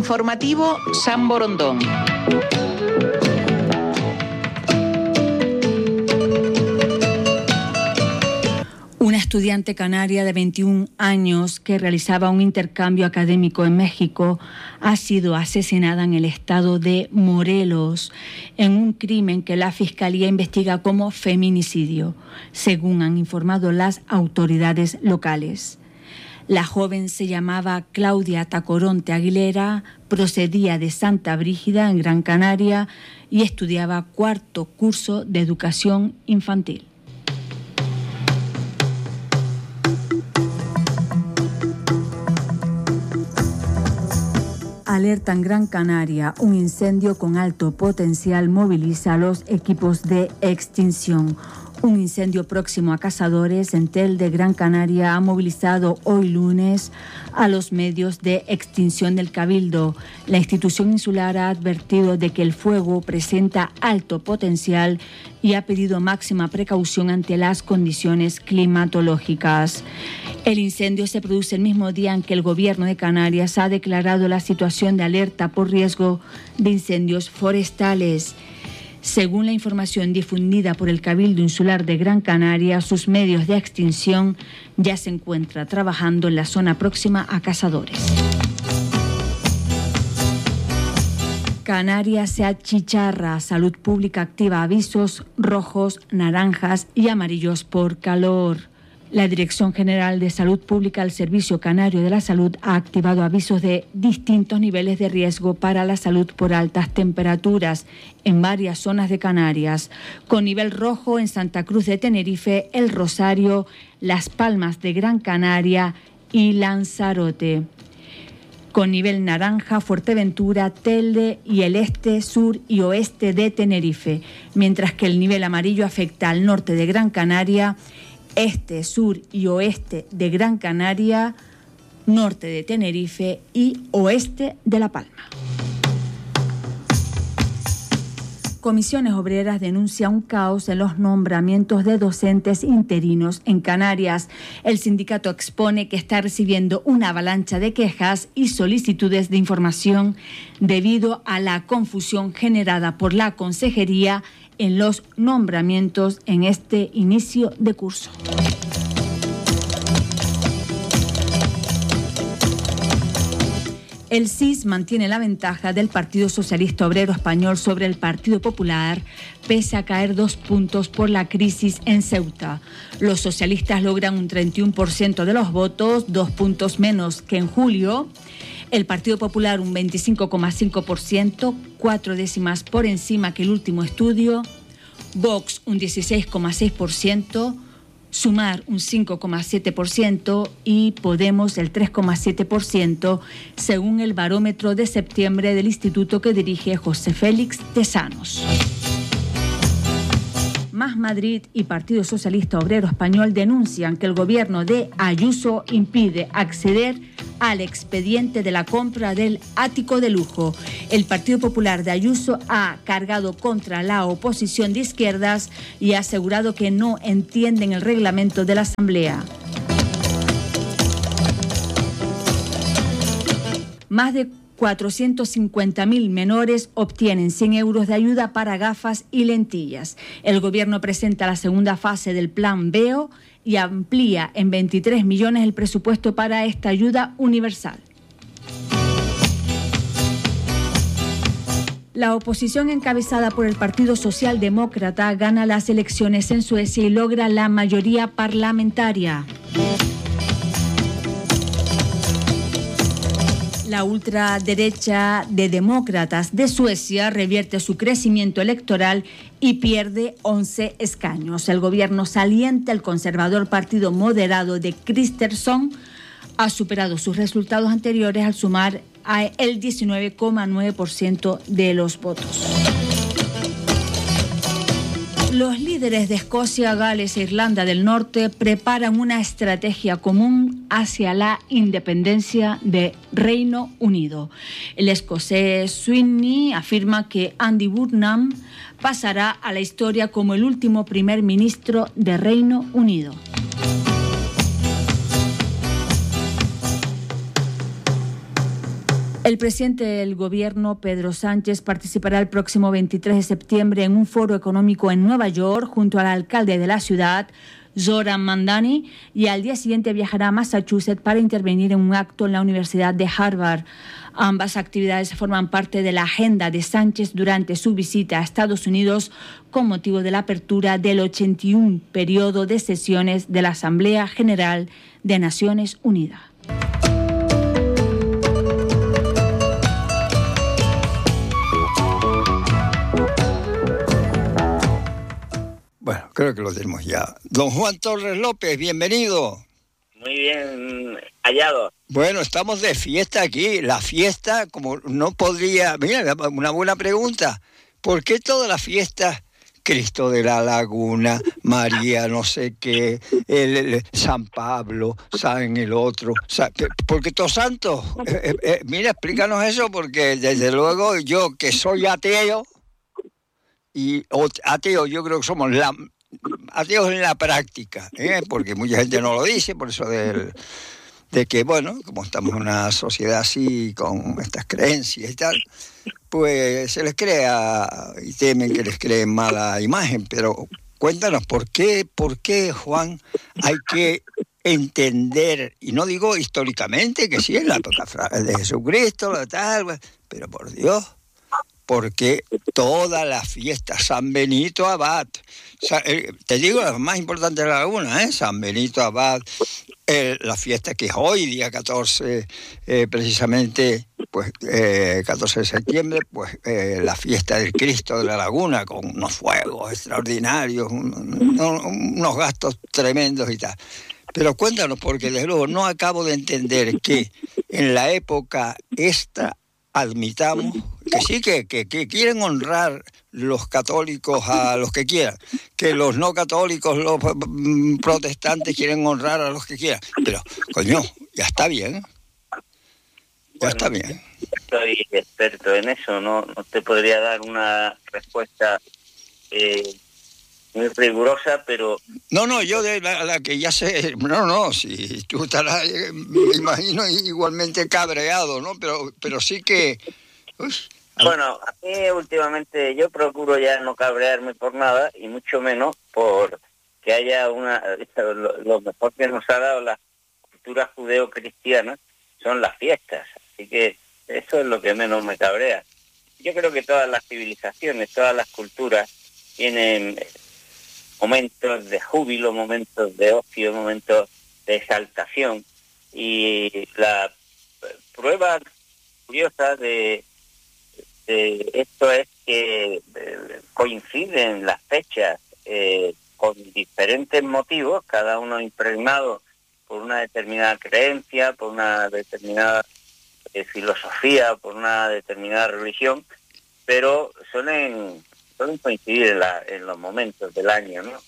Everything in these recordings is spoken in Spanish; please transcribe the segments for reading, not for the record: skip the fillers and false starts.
Informativo San Borondón. Una estudiante canaria de 21 años que realizaba un intercambio académico en México ha sido asesinada en el estado de Morelos en un crimen que la Fiscalía investiga como feminicidio, según han informado las autoridades locales. La joven se llamaba Claudia Tacoronte Aguilera, procedía de Santa Brígida, en Gran Canaria, y estudiaba cuarto curso de educación infantil. Alerta en Gran Canaria, un incendio con alto potencial moviliza a los equipos de extinción. Un incendio próximo a Cazadores, en Tel de Gran Canaria, ha movilizado hoy lunes a los medios de extinción del Cabildo. La institución insular ha advertido de que el fuego presenta alto potencial y ha pedido máxima precaución ante las condiciones climatológicas. El incendio se produce el mismo día en que el Gobierno de Canarias ha declarado la situación de alerta por riesgo de incendios forestales. Según la información difundida por el Cabildo Insular de Gran Canaria, sus medios de extinción ya se encuentran trabajando en la zona próxima a Cazadores. Canarias se achicharra, Salud Pública activa avisos rojos, naranjas y amarillos por calor. La Dirección General de Salud Pública, el Servicio Canario de la Salud, ha activado avisos de distintos niveles de riesgo para la salud por altas temperaturas en varias zonas de Canarias, con nivel rojo en Santa Cruz de Tenerife, El Rosario, Las Palmas de Gran Canaria y Lanzarote. Con nivel naranja, Fuerteventura, Telde y el este, sur y oeste de Tenerife, mientras que el nivel amarillo afecta al norte de Gran Canaria, este, sur y oeste de Gran Canaria, norte de Tenerife y oeste de La Palma. Comisiones Obreras denuncia un caos en los nombramientos de docentes interinos en Canarias. El sindicato expone que está recibiendo una avalancha de quejas y solicitudes de información debido a la confusión generada por la Consejería en los nombramientos en este inicio de curso. El CIS mantiene la ventaja del Partido Socialista Obrero Español sobre el Partido Popular, pese a caer 2 puntos por la crisis en Ceuta. Los socialistas logran un 31% de los votos, 2 puntos menos que en julio. El Partido Popular un 25,5%, 4 décimas por encima que el último estudio. Vox un 16,6%. Sumar un 5,7% y Podemos el 3,7%, según el barómetro de septiembre del instituto que dirige José Félix Tesanos. Más Madrid y Partido Socialista Obrero Español denuncian que el gobierno de Ayuso impide acceder al expediente de la compra del ático de lujo. El Partido Popular de Ayuso ha cargado contra la oposición de izquierdas y ha asegurado que no entienden el reglamento de la Asamblea. Más de 450.000 menores obtienen 100 euros de ayuda para gafas y lentillas. El Gobierno presenta la segunda fase del Plan BEO y amplía en 23 millones el presupuesto para esta ayuda universal. La oposición encabezada por el Partido Socialdemócrata gana las elecciones en Suecia y logra la mayoría parlamentaria. La ultraderecha de Demócratas de Suecia revierte su crecimiento electoral y pierde 11 escaños. El gobierno saliente, el conservador Partido Moderado de Kristersson, ha superado sus resultados anteriores al sumar el 19,9% de los votos. Los líderes de Escocia, Gales e Irlanda del Norte preparan una estrategia común hacia la independencia de Reino Unido. El escocés Sweeney afirma que Andy Burnham pasará a la historia como el último primer ministro de Reino Unido. El presidente del Gobierno, Pedro Sánchez, participará el próximo 23 de septiembre en un foro económico en Nueva York junto al alcalde de la ciudad, Zoran Mandani, y al día siguiente viajará a Massachusetts para intervenir en un acto en la Universidad de Harvard. Ambas actividades forman parte de la agenda de Sánchez durante su visita a Estados Unidos con motivo de la apertura del 81 periodo de sesiones de la Asamblea General de Naciones Unidas. Bueno, creo que lo tenemos ya. Don Juan Torres López, bienvenido. Muy bien hallado. Bueno, estamos de fiesta aquí. La fiesta, como no podría... Mira, una buena pregunta. ¿Por qué todas las fiestas, Cristo de la Laguna, María no sé qué, San Pablo, San el otro... ¿Por qué todos santos? Mira, explícanos eso, porque desde luego yo, que soy ateo... Y ateos, yo creo que somos ateos en la práctica, porque mucha gente no lo dice, por eso de que, bueno, como estamos en una sociedad así, con estas creencias y tal, pues se les crea y temen que les creen mala imagen. Pero cuéntanos, ¿por qué, Juan, hay que entender, y no digo históricamente, que sí, en la época de Jesucristo, tal, pero por Dios... Porque todas las fiestas, San Benito Abad, te digo las más importantes de la Laguna, San Benito Abad, la fiesta que es hoy, día 14, precisamente, pues 14 de septiembre, pues la fiesta del Cristo de la Laguna, con unos fuegos extraordinarios, unos gastos tremendos y tal. Pero cuéntanos, porque desde luego no acabo de entender que en la época esta admitamos que sí, que quieren honrar los católicos a los que quieran, que los no católicos, los protestantes quieren honrar a los que quieran, pero coño, ya está bien, está bien. Soy experto en eso, no te podría dar una respuesta muy rigurosa, pero... No, yo de la que ya sé, si tú estarás, me imagino, igualmente cabreado, ¿no? Pero sí que... Bueno, a mí últimamente yo procuro ya no cabrearme por nada, y mucho menos por que haya lo mejor que nos ha dado la cultura judeo-cristiana son las fiestas, así que eso es lo que menos me cabrea. Yo creo que todas las civilizaciones, todas las culturas tienen momentos de júbilo, momentos de ocio, momentos de exaltación, y la prueba curiosa de esto es que coinciden las fechas con diferentes motivos, cada uno impregnado por una determinada creencia, por una determinada filosofía, por una determinada religión, pero suelen coincidir en los momentos del año, ¿no?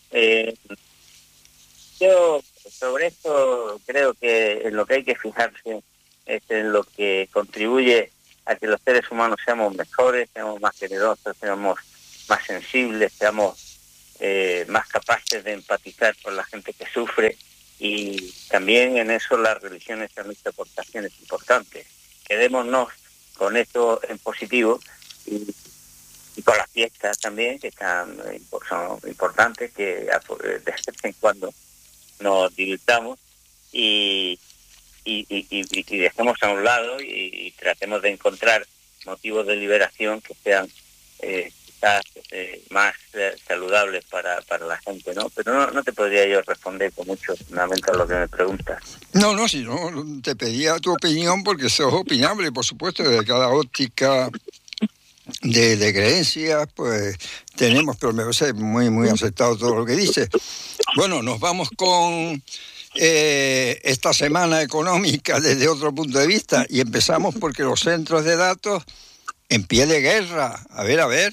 Yo sobre esto creo que en lo que hay que fijarse es en lo que contribuye a que los seres humanos seamos mejores, seamos más generosos, seamos más sensibles, seamos más capaces de empatizar con la gente que sufre, y también en eso las religiones han hecho aportaciones importantes. Quedémonos con esto en positivo, y con las fiestas también, que son importantes, que de vez en cuando nos divirtamos y dejemos a un lado y tratemos de encontrar motivos de liberación que sean quizás más saludables para la gente, ¿no? Pero no te podría yo responder con mucho fundamento a lo que me preguntas. No, si no, te pedía tu opinión, porque eso es opinable, por supuesto, desde cada óptica de creencias, pues tenemos, pero me parece muy, muy aceptado todo lo que dice. Bueno, nos vamos con esta semana económica desde otro punto de vista, y empezamos porque los centros de datos en pie de guerra. A ver.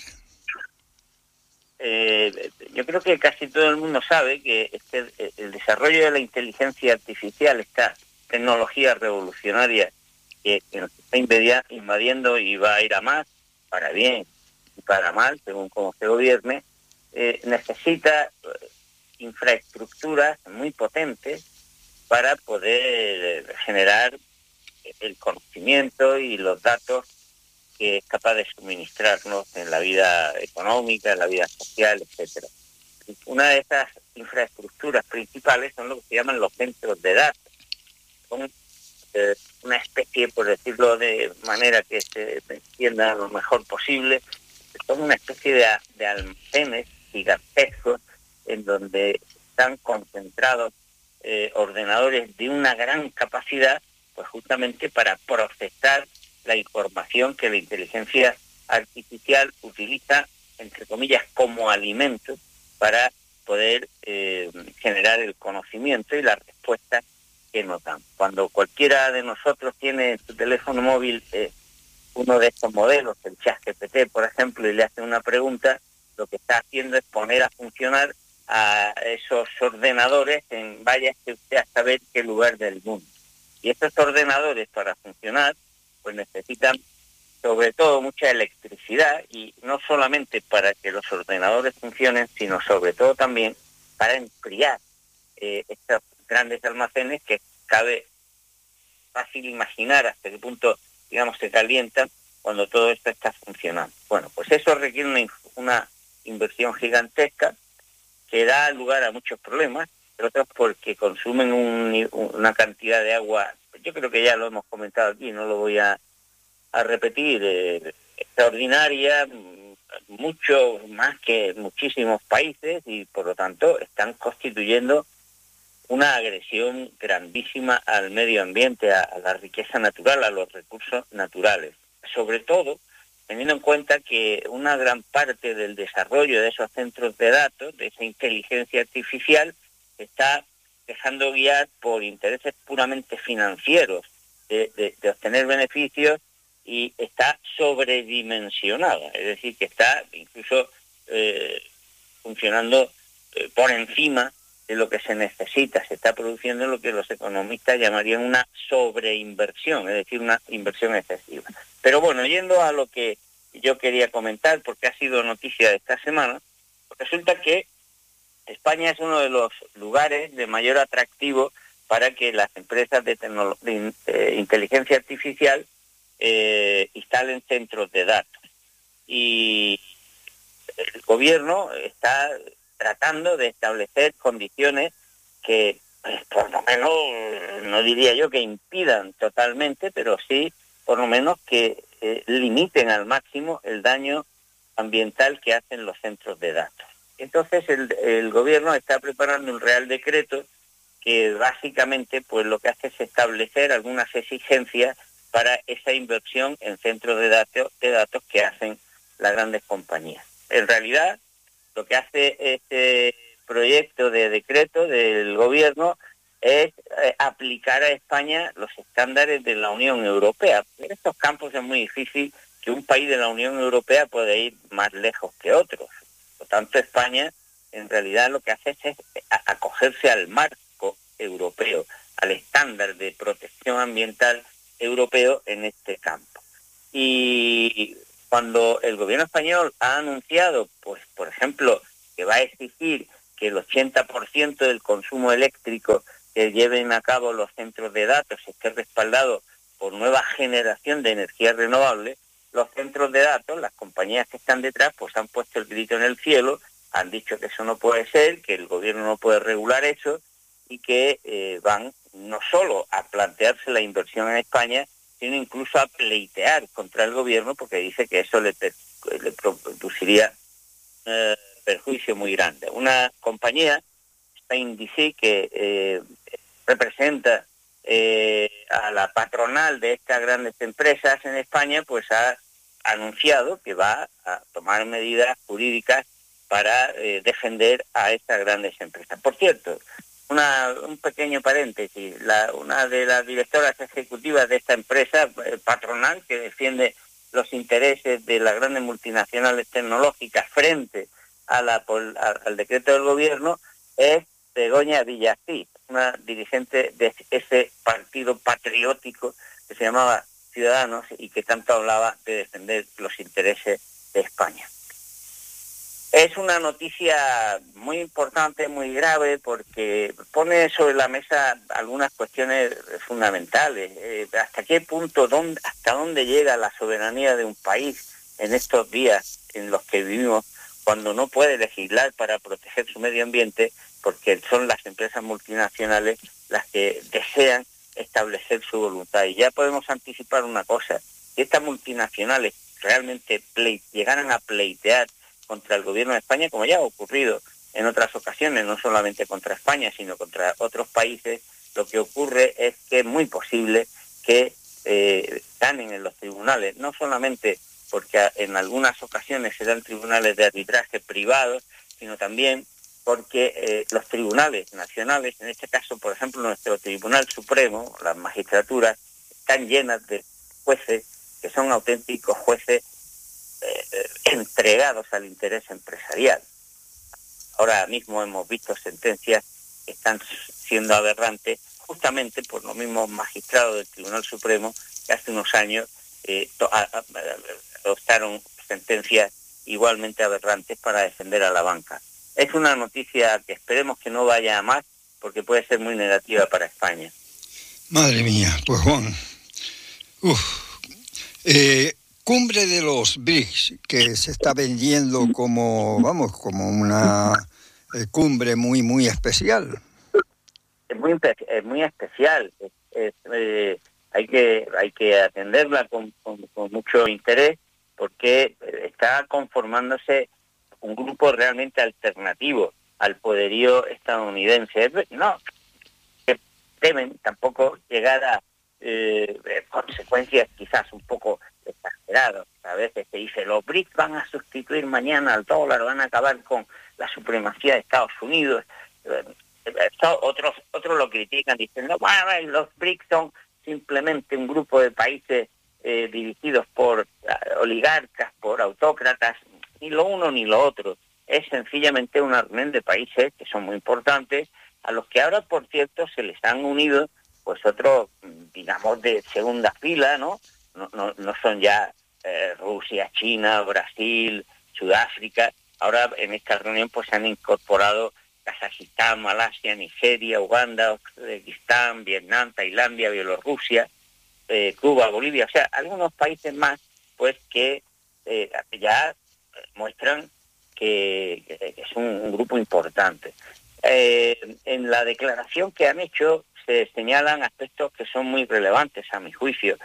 Yo creo que casi todo el mundo sabe que el desarrollo de la inteligencia artificial, esta tecnología revolucionaria que nos está invadiendo y va a ir a más, para bien y para mal, según cómo se gobierne, necesita infraestructuras muy potentes para poder generar el conocimiento y los datos que es capaz de suministrarnos en la vida económica, en la vida social, etcétera. Una de estas infraestructuras principales son lo que se llaman los centros de datos. Son una especie, por decirlo de manera que se entienda lo mejor posible, son una especie de almacenes gigantescos en donde están concentrados ordenadores de una gran capacidad, pues justamente para procesar la información que la inteligencia artificial utiliza, entre comillas, como alimento para poder generar el conocimiento y la respuesta que nos dan. Cuando cualquiera de nosotros tiene en su teléfono móvil uno de estos modelos, el ChatGPT, por ejemplo, y le hace una pregunta, lo que está haciendo es poner a funcionar a esos ordenadores en vaya que usted a saber qué lugar del mundo. Y estos ordenadores, para funcionar, pues necesitan sobre todo mucha electricidad, y no solamente para que los ordenadores funcionen, sino sobre todo también para enfriar estos grandes almacenes que cabe fácil imaginar hasta qué punto, digamos, se calientan cuando todo esto está funcionando. Bueno, pues eso requiere una inversión gigantesca que da lugar a muchos problemas, pero otros porque consumen una cantidad de agua, yo creo que ya lo hemos comentado aquí, no lo voy a repetir, extraordinaria, mucho más que muchísimos países, y por lo tanto están constituyendo una agresión grandísima al medio ambiente, a la riqueza natural, a los recursos naturales. Sobre todo, teniendo en cuenta que una gran parte del desarrollo de esos centros de datos, de esa inteligencia artificial, se está dejando guiar por intereses puramente financieros, de obtener beneficios, y está sobredimensionada, es decir, que está incluso funcionando por encima de lo que se necesita. Se está produciendo lo que los economistas llamarían una sobreinversión, es decir, una inversión excesiva. Pero bueno, yendo a lo que yo quería comentar, porque ha sido noticia de esta semana, resulta que España es uno de los lugares de mayor atractivo para que las empresas de inteligencia artificial instalen centros de datos. Y el gobierno está tratando de establecer condiciones que, por lo menos, no diría yo que impidan totalmente, pero sí, por lo menos, que limiten al máximo el daño ambiental que hacen los centros de datos. Entonces, el gobierno está preparando un Real Decreto que básicamente pues lo que hace es establecer algunas exigencias para esa inversión en centros de datos que hacen las grandes compañías. En realidad, lo que hace este proyecto de decreto del gobierno es aplicar a España los estándares de la Unión Europea. En estos campos es muy difícil que un país de la Unión Europea pueda ir más lejos que otros. Por tanto, España en realidad lo que hace es acogerse al marco europeo, al estándar de protección ambiental europeo en este campo. Y cuando el gobierno español ha anunciado, pues por ejemplo, que va a exigir que el 80% del consumo eléctrico que lleven a cabo los centros de datos esté respaldado por nueva generación de energía renovable, los centros de datos, las compañías que están detrás, pues han puesto el grito en el cielo, han dicho que eso no puede ser, que el gobierno no puede regular eso, y que van no solo a plantearse la inversión en España, sino incluso a pleitear contra el gobierno, porque dice que eso le produciría perjuicio muy grande. Una compañía, Spain-DC, que representa a la patronal de estas grandes empresas en España, pues ha anunciado que va a tomar medidas jurídicas para defender a estas grandes empresas. Por cierto, un pequeño paréntesis, una de las directoras ejecutivas de esta empresa patronal que defiende los intereses de las grandes multinacionales tecnológicas frente al decreto del gobierno es Begoña Villacís, una dirigente de ese partido patriótico que se llamaba Ciudadanos y que tanto hablaba de defender los intereses de España. Es una noticia muy importante, muy grave, porque pone sobre la mesa algunas cuestiones fundamentales. ¿Hasta qué punto, hasta dónde llega la soberanía de un país en estos días en los que vivimos, cuando no puede legislar para proteger su medio ambiente, porque son las empresas multinacionales las que desean establecer su voluntad? Y ya podemos anticipar una cosa: si estas multinacionales realmente llegaran a pleitear contra el gobierno de España, como ya ha ocurrido en otras ocasiones, no solamente contra España, sino contra otros países, lo que ocurre es que es muy posible que ganen en los tribunales, no solamente porque en algunas ocasiones serán tribunales de arbitraje privados, sino también porque los tribunales nacionales, en este caso, por ejemplo, nuestro Tribunal Supremo, las magistraturas, están llenas de jueces que son auténticos jueces entregados al interés empresarial. Ahora mismo hemos visto sentencias que están siendo aberrantes justamente por los mismos magistrados del Tribunal Supremo que hace unos años adoptaron sentencias igualmente aberrantes para defender a la banca. Es una noticia que esperemos que no vaya a más, porque puede ser muy negativa para España. Madre mía, pues Juan. Cumbre de los BRICS, que se está vendiendo como una cumbre muy especial. Es muy especial. Hay que atenderla con mucho interés, porque está conformándose un grupo realmente alternativo al poderío estadounidense. No deben tampoco llegar a consecuencias quizás un poco exageradas. A veces se dice, los BRICS van a sustituir mañana al dólar, van a acabar con la supremacía de Estados Unidos. Otros lo critican diciendo, bueno, los BRICS son simplemente un grupo de países dirigidos por oligarcas, por autócratas. Ni lo uno ni lo otro. Es sencillamente una reunión de países que son muy importantes, a los que ahora, por cierto, se les han unido pues otros, digamos, de segunda fila, ¿no? No son ya Rusia, China, Brasil, Sudáfrica. Ahora en esta reunión pues se han incorporado Kazajistán, Malasia, Nigeria, Uganda, Uzbekistán, Vietnam, Tailandia, Bielorrusia, Cuba, Bolivia, o sea, algunos países más pues que ya muestran que es un grupo importante. En la declaración que han hecho se señalan aspectos que son muy relevantes a mi juicio.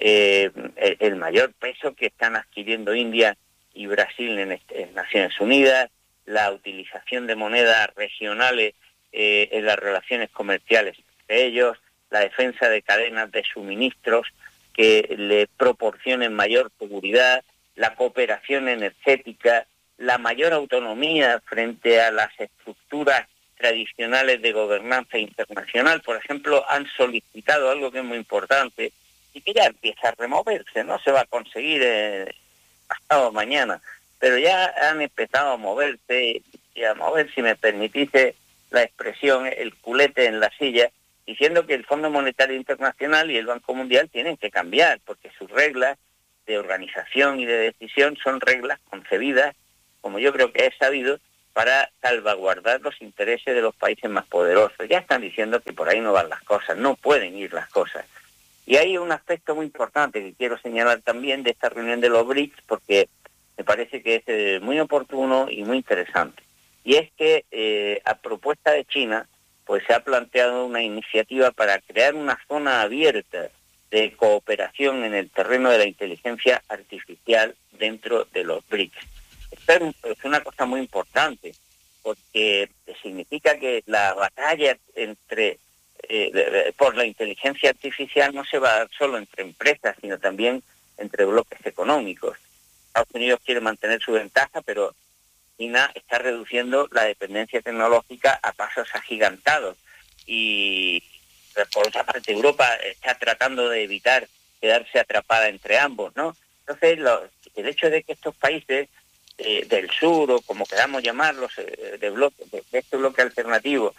El mayor peso que están adquiriendo India y Brasil en Naciones Unidas, la utilización de monedas regionales en las relaciones comerciales entre ellos, la defensa de cadenas de suministros que le proporcionen mayor seguridad, la cooperación energética, la mayor autonomía frente a las estructuras tradicionales de gobernanza internacional. Por ejemplo, han solicitado algo que es muy importante y que ya empieza a removerse, no se va a conseguir pasado mañana, pero ya han empezado a moverse, y a mover, si me permitiste la expresión, el culete en la silla, diciendo que el Fondo Monetario Internacional y el Banco Mundial tienen que cambiar, porque sus reglas de organización y de decisión son reglas concebidas, como yo creo que es sabido, para salvaguardar los intereses de los países más poderosos. Ya están diciendo que por ahí no van las cosas, no pueden ir las cosas. Y hay un aspecto muy importante que quiero señalar también de esta reunión de los BRICS, porque me parece que es muy oportuno y muy interesante. Y es que a propuesta de China, pues se ha planteado una iniciativa para crear una zona abierta de cooperación en el terreno de la inteligencia artificial dentro de los BRICS. Esto es una cosa muy importante, porque significa que la batalla por la inteligencia artificial no se va a dar solo entre empresas, sino también entre bloques económicos. Estados Unidos quiere mantener su ventaja, pero China está reduciendo la dependencia tecnológica a pasos agigantados. Y por otra parte, Europa está tratando de evitar quedarse atrapada entre ambos, ¿no? Entonces, el hecho de que estos países del sur, o como queramos llamarlos, de este bloque alternativo,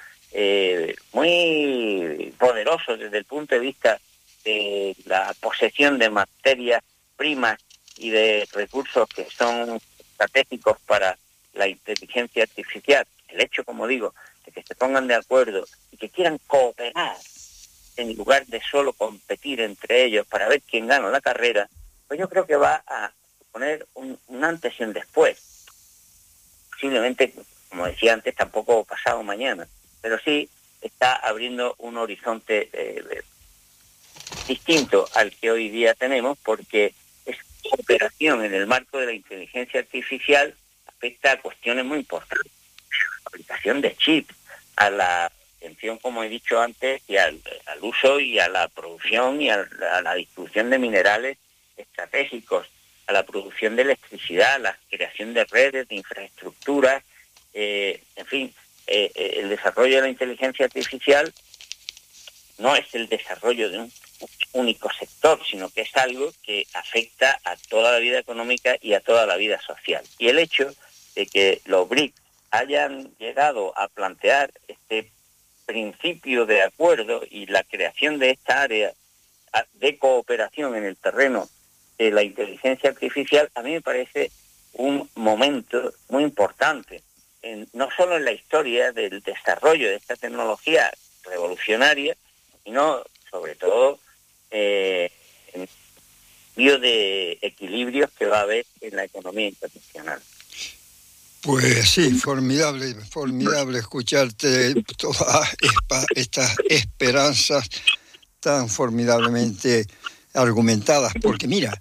muy poderosos desde el punto de vista de la posesión de materias primas y de recursos que son estratégicos para la inteligencia artificial, el hecho, como digo, de que se pongan de acuerdo y que quieran cooperar en lugar de solo competir entre ellos para ver quién gana la carrera, pues yo creo que va a poner un antes y un después. Posiblemente, como decía antes, tampoco pasado mañana, pero sí está abriendo un horizonte distinto al que hoy día tenemos, porque esa cooperación en el marco de la inteligencia artificial afecta a cuestiones muy importantes, la fabricación de chips, a la atención, como he dicho antes, y al uso y a la producción y a la distribución de minerales estratégicos, a la producción de electricidad, a la creación de redes, de infraestructuras, en fin, el desarrollo de la inteligencia artificial no es el desarrollo de un único sector, sino que es algo que afecta a toda la vida económica y a toda la vida social. Y el hecho de que los BRICS hayan llegado a plantear este principio de acuerdo y la creación de esta área de cooperación en el terreno de la inteligencia artificial, a mí me parece un momento muy importante, no solo en la historia del desarrollo de esta tecnología revolucionaria, sino sobre todo en el cambio de equilibrios que va a haber en la economía internacional. Pues sí, formidable escucharte todas estas esperanzas tan formidablemente argumentadas, porque mira,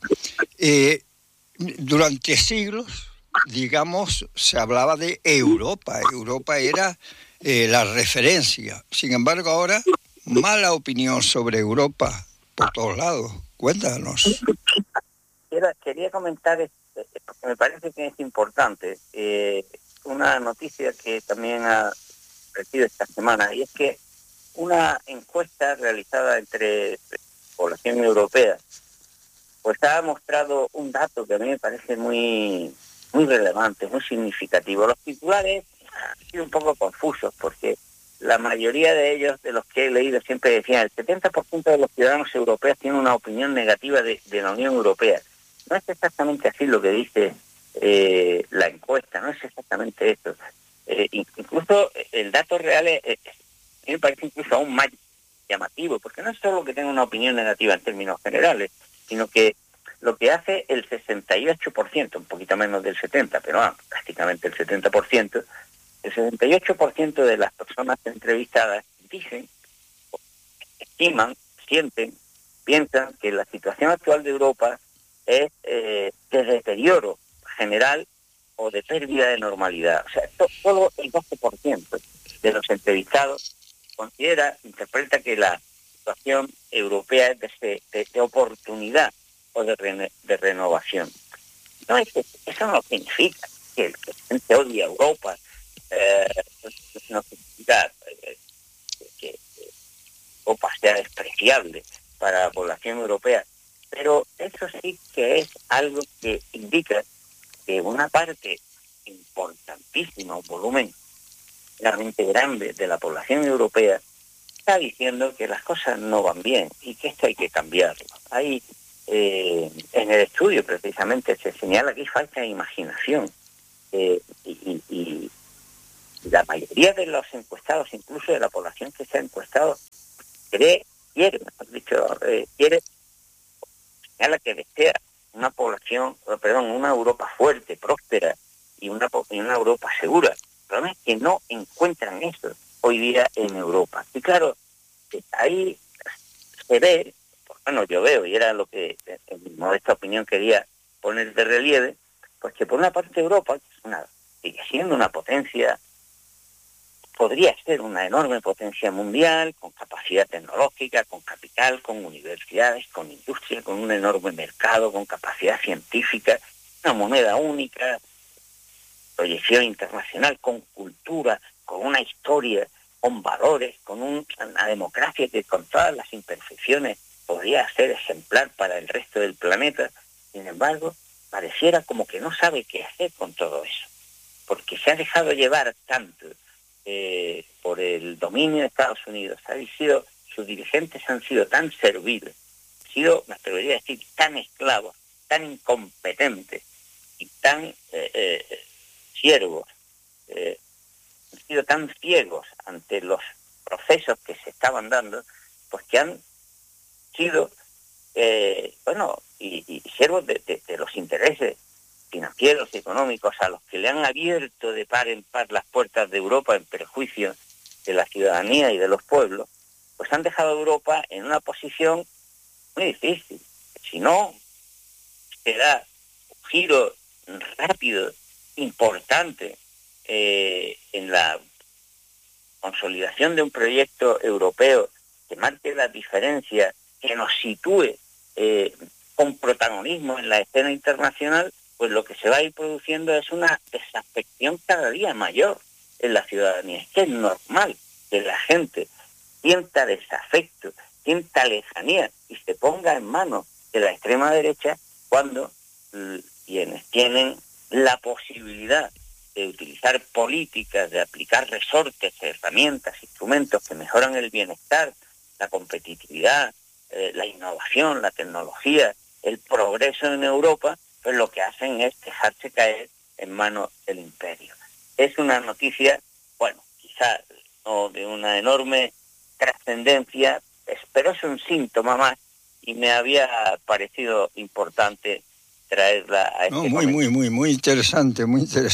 durante siglos, digamos, se hablaba de Europa era la referencia, sin embargo ahora, mala opinión sobre Europa por todos lados. Cuéntanos. Quería comentar, porque me parece que es importante, una noticia que también ha recibido esta semana, y es que una encuesta realizada entre población europea, pues ha mostrado un dato que a mí me parece muy, muy relevante, muy significativo. Los titulares han sido un poco confusos, porque la mayoría de ellos, de los que he leído, siempre decían el 70% de los ciudadanos europeos tienen una opinión negativa de la Unión Europea. No es exactamente así lo que dice la encuesta, no es exactamente esto. Incluso el dato real me parece incluso aún más llamativo, porque no es solo que tenga una opinión negativa en términos generales, sino que lo que hace el 68%, un poquito menos del 70%, pero prácticamente el 70%, el 68% de las personas entrevistadas dicen, estiman, sienten, piensan que la situación actual de Europa es de deterioro general o de pérdida de normalidad. O sea, solo el 12% de los entrevistados interpreta que la situación europea es de oportunidad o de renovación. No, eso no significa que la gente odie a Europa, no significa que Europa sea despreciable para la población europea, pero eso sí que es algo que indica que una parte importantísima, un volumen realmente grande de la población europea está diciendo que las cosas no van bien y que esto hay que cambiarlo. Ahí, en el estudio precisamente se señala que hay falta de imaginación y la mayoría de los encuestados, incluso de la población que se ha encuestado, quiere, señala que desea una Europa fuerte, próspera y una Europa segura. El problema es que no encuentran eso hoy día en Europa. Y claro, ahí se ve, bueno, yo veo, y era lo que en mi modesta opinión quería poner de relieve, pues que por una parte Europa sigue siendo una potencia, podría ser una enorme potencia mundial, con capacidad tecnológica, con capital, con universidades, con industria, con un enorme mercado, con capacidad científica, una moneda única, proyección internacional, con cultura, con una historia, con valores, con una democracia que con todas las imperfecciones podría ser ejemplar para el resto del planeta. Sin embargo, pareciera como que no sabe qué hacer con todo eso, porque se ha dejado llevar tanto por el dominio de Estados Unidos. Sus dirigentes han sido tan serviles, me atrevería a decir, tan esclavos, tan incompetentes y tan siervos, han sido tan ciegos ante los procesos que se estaban dando, pues que han sido, y siervos de los intereses financieros y económicos a los que le han abierto de par en par las puertas de Europa en perjuicio de la ciudadanía y de los pueblos, pues han dejado a Europa en una posición muy difícil. Si no se da un giro rápido, importante, en la consolidación de un proyecto europeo que marque la diferencia, que nos sitúe con protagonismo en la escena internacional, pues lo que se va a ir produciendo es una desafección cada día mayor en la ciudadanía. Es que es normal que la gente sienta desafecto, sienta lejanía y se ponga en manos de la extrema derecha cuando quienes tienen la posibilidad de utilizar políticas, de aplicar resortes, herramientas, instrumentos que mejoran el bienestar, la competitividad, la innovación, la tecnología, el progreso en Europa, pues lo que hacen es dejarse caer en manos del imperio. Es una noticia, bueno, quizá no de una enorme trascendencia, pero es un síntoma más y me había parecido importante traerla a este momento. Muy interesante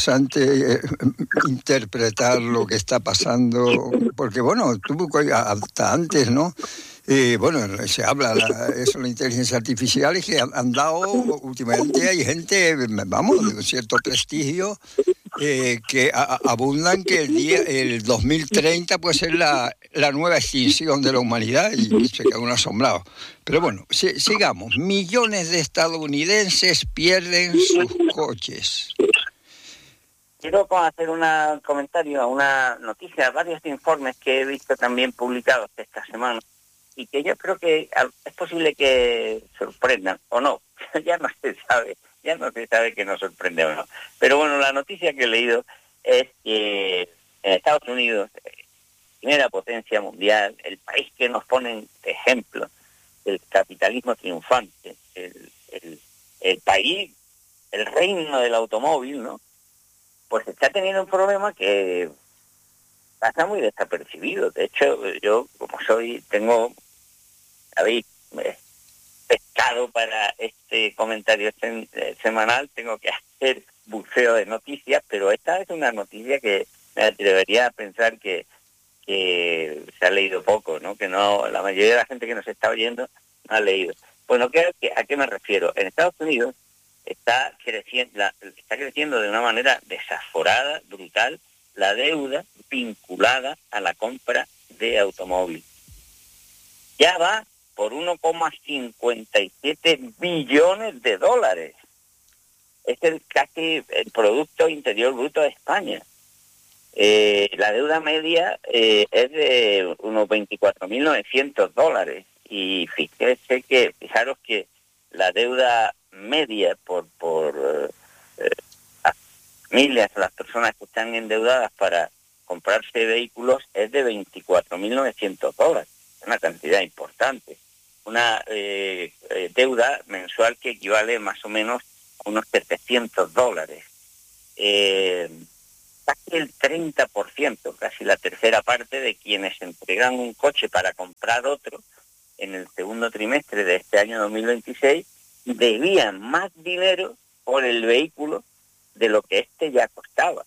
interpretar lo que está pasando, porque bueno, tú hasta antes, ¿no? Se habla eso, la inteligencia artificial, y que han dado, últimamente hay gente, vamos, de un cierto prestigio, que abundan que el 2030 puede ser la nueva extinción de la humanidad, y se queda uno asombrado. Pero bueno, sigamos. Millones de estadounidenses pierden sus coches. Quiero hacer un comentario a una noticia, varios informes que he visto también publicados esta semana, y que yo creo que es posible que sorprendan, o no, ya no se sabe que nos sorprende o no. Pero bueno, la noticia que he leído es que en Estados Unidos, primera potencia mundial, el país que nos ponen de ejemplo del capitalismo triunfante, el país, el reino del automóvil, ¿no? Pues está teniendo un problema que pasa muy desapercibido. De hecho, yo, como habéis pescado para este comentario semanal, tengo que hacer buceo de noticias, pero esta es una noticia que me atrevería a pensar que se ha leído poco, ¿no? Que no, la mayoría de la gente que nos está oyendo no ha leído. Bueno, ¿a qué me refiero? En Estados Unidos está creciendo de una manera desaforada, brutal, la deuda vinculada a la compra de automóvil. Ya va por 1,57 billones de dólares. Es casi el Producto Interior Bruto de España. La deuda media es de unos 24.900 dólares. Y fijaros que la deuda media por las familias, las personas que están endeudadas para comprarse vehículos, es de 24.900 dólares. Una cantidad importante. Una deuda mensual que equivale más o menos a unos 700 dólares. Casi el 30%, casi la tercera parte de quienes entregan un coche para comprar otro en el segundo trimestre de este año 2026, debían más dinero por el vehículo de lo que este ya costaba.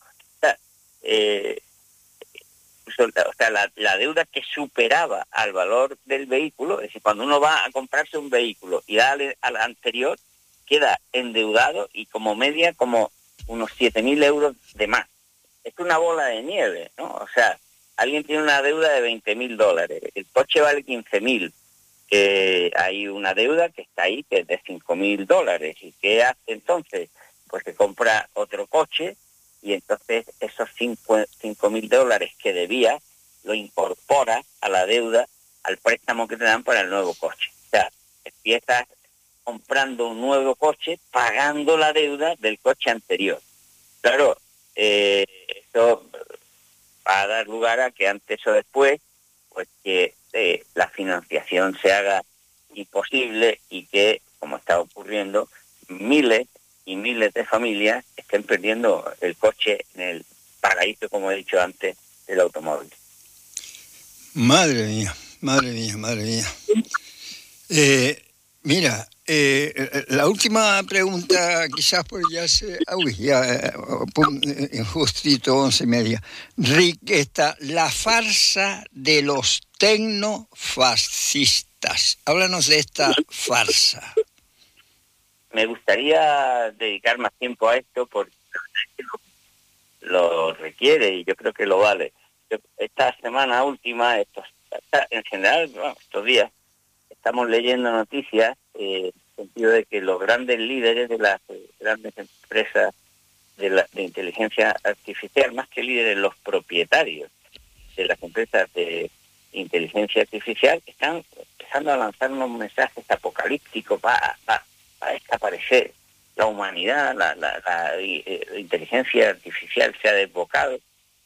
La deuda que superaba al valor del vehículo, es decir, cuando uno va a comprarse un vehículo y da al anterior, queda endeudado y como media como unos 7.000 euros de más. Es una bola de nieve, ¿no? O sea, alguien tiene una deuda de 20.000 dólares, el coche vale 15.000, hay una deuda que está ahí, que es de 5.000 dólares, ¿y qué hace entonces? Pues que compra otro coche, y entonces esos 5.000 dólares que debía lo incorpora a la deuda, al préstamo que te dan para el nuevo coche. O sea, empiezas comprando un nuevo coche, pagando la deuda del coche anterior. Claro, esto va a dar lugar a que antes o después, pues que la financiación se haga imposible y que, como está ocurriendo, miles y miles de familias estén perdiendo el coche en el paraíso, como he dicho antes, del automóvil. Madre mía, madre mía, madre mía. Mira, la última pregunta, quizás por ya justito 11:30. Riqueta, la farsa de los tecnofascistas. Háblanos de esta farsa. Me gustaría dedicar más tiempo a esto porque lo requiere y yo creo que lo vale. Esta semana última, en general, bueno, estos días, estamos leyendo noticias en el sentido de que los grandes líderes de las grandes empresas de inteligencia artificial, más que líderes, los propietarios de las empresas de inteligencia artificial, están empezando a lanzar unos mensajes apocalípticos para desaparecer la humanidad, la inteligencia artificial se ha desbocado.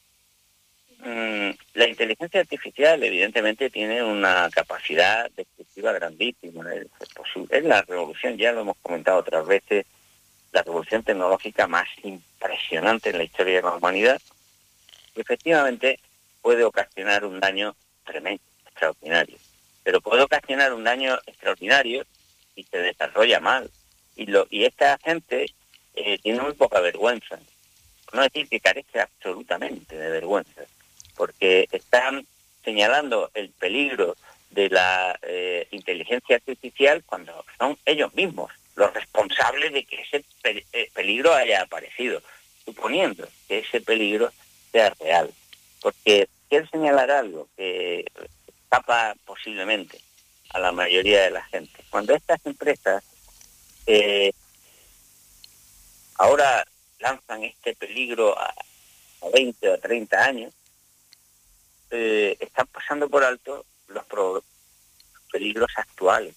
La inteligencia artificial evidentemente tiene una capacidad destructiva grandísima. Es la revolución, ya lo hemos comentado otras veces, la revolución tecnológica más impresionante en la historia de la humanidad. Y efectivamente puede ocasionar un daño tremendo, extraordinario. Pero puede ocasionar un daño extraordinario si se desarrolla mal. Y esta gente tiene muy poca vergüenza. No decir que carece absolutamente de vergüenza, porque están señalando el peligro de la inteligencia artificial cuando son ellos mismos los responsables de que ese peligro haya aparecido, suponiendo que ese peligro sea real. Porque quiero señalar algo que escapa posiblemente a la mayoría de la gente. Cuando estas empresas ahora lanzan este peligro a 20 o 30 años, están pasando por alto los peligros actuales.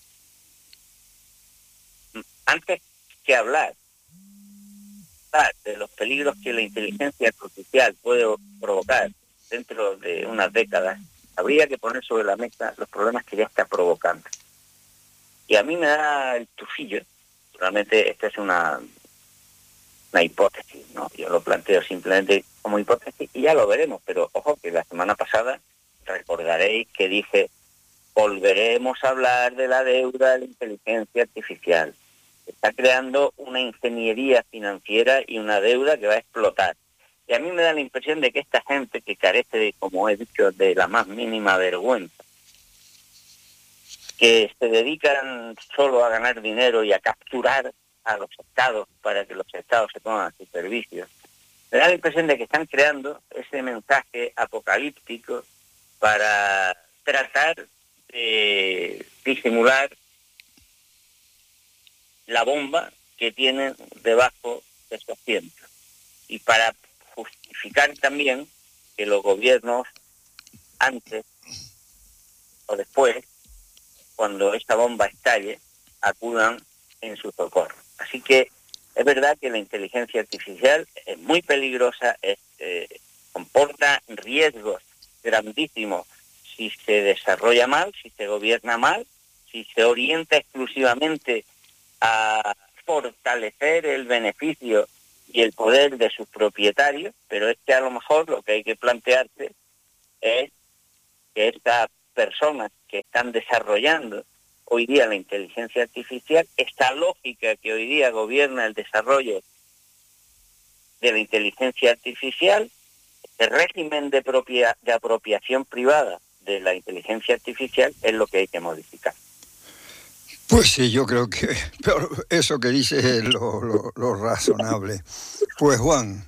Antes que hablar de los peligros que la inteligencia artificial puede provocar dentro de unas décadas, habría que poner sobre la mesa los problemas que ya está provocando. Y a mí me da el tufillo, realmente esta es una hipótesis, ¿no? Yo lo planteo simplemente como hipótesis y ya lo veremos, pero ojo que la semana pasada recordaréis que dije, volveremos a hablar de la deuda de la inteligencia artificial. Está creando una ingeniería financiera y una deuda que va a explotar. Y a mí me da la impresión de que esta gente que carece de, como he dicho, de la más mínima vergüenza, que se dedican solo a ganar dinero y a capturar a los estados para que los estados se pongan a sus servicios, me da la impresión de que están creando ese mensaje apocalíptico para tratar de disimular la bomba que tienen debajo de su asiento y para justificar también que los gobiernos antes o después, cuando esta bomba estalle, acudan en su socorro. Así que es verdad que la inteligencia artificial es muy peligrosa, comporta riesgos grandísimos si se desarrolla mal, si se gobierna mal, si se orienta exclusivamente a fortalecer el beneficio y el poder de sus propietarios, pero es que a lo mejor lo que hay que plantearse es que estas personas que están desarrollando hoy día la inteligencia artificial, esta lógica que hoy día gobierna el desarrollo de la inteligencia artificial, el régimen de apropiación privada de la inteligencia artificial es lo que hay que modificar. Pues sí, yo creo que eso que dices es lo razonable. Pues Juan,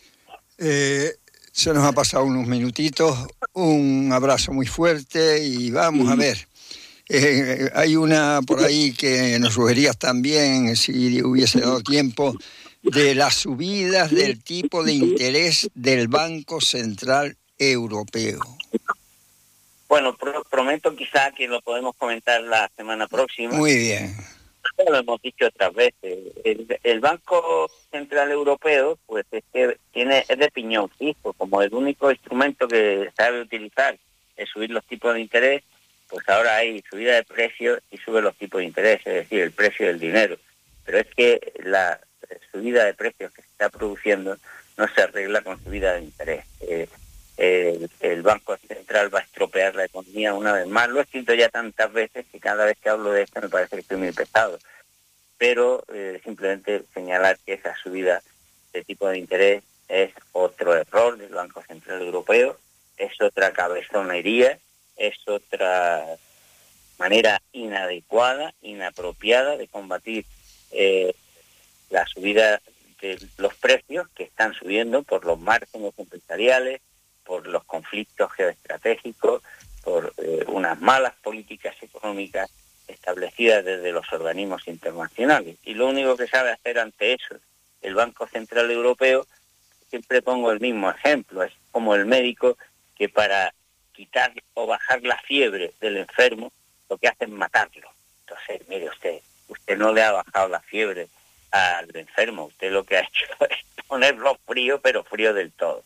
se nos ha pasado unos minutitos, un abrazo muy fuerte y vamos a ver. Hay una por ahí que nos sugerías también, si hubiese dado tiempo, de las subidas del tipo de interés del Banco Central Europeo. Bueno, prometo quizá que lo podemos comentar la semana próxima. Muy bien. Lo hemos dicho otras veces. El Banco Central Europeo, pues es que es de piñón fijo, como el único instrumento que sabe utilizar es subir los tipos de interés, pues ahora hay subida de precios y sube los tipos de interés, es decir, el precio del dinero. Pero es que subida de precios que se está produciendo no se arregla con subida de interés. El Banco Central va a estropear la economía una vez más. Lo he escrito ya tantas veces que cada vez que hablo de esto me parece que estoy muy pesado. Pero simplemente señalar que esa subida de tipo de interés es otro error del Banco Central Europeo, es otra cabezonería, es otra manera inadecuada, inapropiada de combatir la subida de los precios que están subiendo por los márgenes empresariales, por los conflictos geoestratégicos, por unas malas políticas económicas establecidas desde los organismos internacionales. Y lo único que sabe hacer ante eso el Banco Central Europeo, siempre pongo el mismo ejemplo, es como el médico que para quitar o bajar la fiebre del enfermo, lo que hace es matarlo. Entonces, mire usted no le ha bajado la fiebre al enfermo, usted lo que ha hecho es ponerlo frío, pero frío del todo.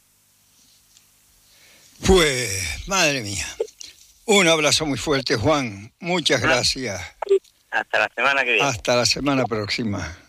Pues, madre mía, un abrazo muy fuerte, Juan. Muchas gracias. Hasta la semana que viene. Hasta la semana próxima.